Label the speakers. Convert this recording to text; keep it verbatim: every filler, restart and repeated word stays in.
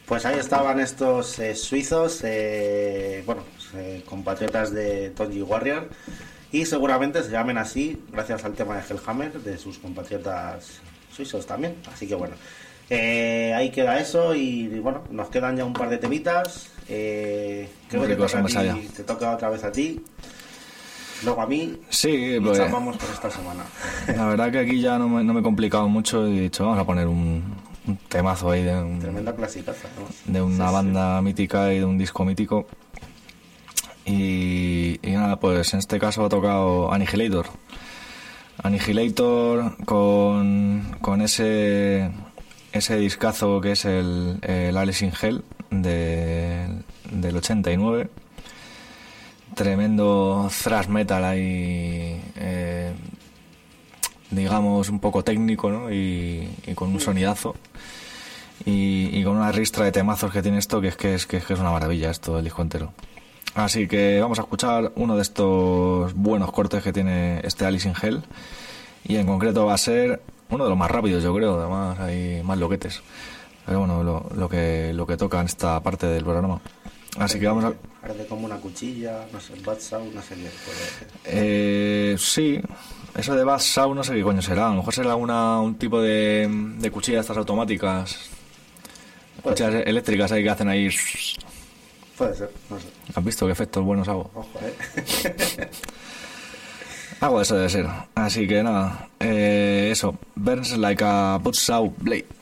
Speaker 1: Pues ahí estaban estos eh, suizos, eh, bueno, eh, compatriotas de Tonji Warrior, y seguramente se llamen así gracias al tema de Hellhammer de sus compatriotas suizos también. Así que bueno, eh, ahí queda eso y bueno, nos quedan ya un par de temitas. Eh, creo que te toca, a ti, te toca otra vez a ti. Luego a mí,
Speaker 2: sí,
Speaker 1: y
Speaker 2: pues,
Speaker 1: chapamos por esta semana.
Speaker 2: La verdad que aquí ya no me, no me he complicado mucho y he dicho, vamos a poner un, un temazo ahí de, un,
Speaker 1: Tremenda clasicaza, ¿no?
Speaker 2: de una
Speaker 1: sí,
Speaker 2: banda
Speaker 1: sí.
Speaker 2: mítica y de un disco mítico. Y, y nada, pues en este caso ha tocado Annihilator. Annihilator con, con ese, ese discazo que es el, el Alice in Hell de, del ochenta y nueve. Tremendo thrash metal ahí, eh, digamos un poco técnico, ¿no? Y, y con un sonidazo y, y con una ristra de temazos que tiene esto que es que es, que es, que es una maravilla esto, el disco entero. Así que vamos a escuchar uno de estos buenos cortes que tiene este Alice in Hell, y en concreto va a ser uno de los más rápidos, yo creo, además hay más loquetes, pero bueno, lo, lo que lo que toca en esta parte del programa. Así que vamos a...
Speaker 1: Parece como una cuchilla, no sé, Bad Sound, no sé qué puede ser.
Speaker 2: Eh, sí, eso de Bad Sound no sé qué coño será. A lo mejor será una, un tipo de, de cuchilla estas automáticas. Cuchillas eléctricas ahí que hacen ahí...
Speaker 1: Puede ser, no sé.
Speaker 2: ¿Has visto qué efectos buenos hago?
Speaker 1: Ojo, eh.
Speaker 2: Algo de eso debe ser. Así que nada, eh, eso. Burns like a Butsaw Blade.